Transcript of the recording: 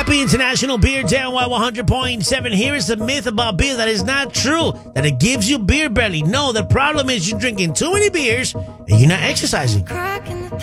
Happy International Beer Day on Y100.7. Here is the myth about beer that is not true, that it gives you beer belly. No, the problem is you're drinking too many beers and you're not exercising.